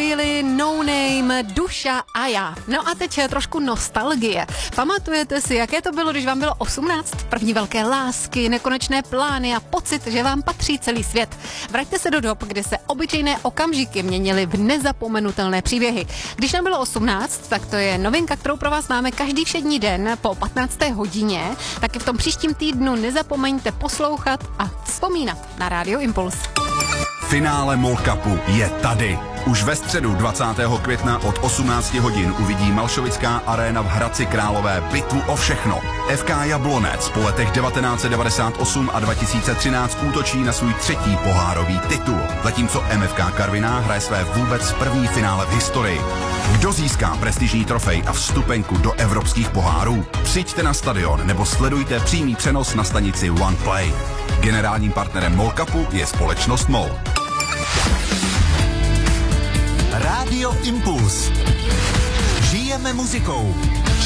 chvíli No Name, Duša a já. No a teď trošku nostalgie. Pamatujete si, jaké to bylo, když vám bylo 18? První velké lásky, nekonečné plány a pocit, že vám patří celý svět. Vraťte se do dob, kdy se obyčejné okamžiky měnily v nezapomenutelné příběhy. Když nám bylo 18, tak to je novinka, kterou pro vás máme každý všední den po 15. hodině. Taky v tom příštím týdnu nezapomeňte poslouchat a vzpomínat na Radio Impuls. Finále MOL Cupu je tady. Už ve středu 20. května od 18 hodin uvidí Malšovická aréna v Hradci Králové bitvu o všechno. FK Jablonec po letech 1998 a 2013 útočí na svůj třetí pohárový titul, zatímco MFK Karviná hraje své vůbec první finále v historii. Kdo získá prestižní trofej a vstupenku do evropských pohárů? Přijďte na stadion nebo sledujte přímý přenos na stanici OnePlay. Generálním partnerem MOL Cupu je společnost MOL. Radio Impuls. Žijeme muzikou.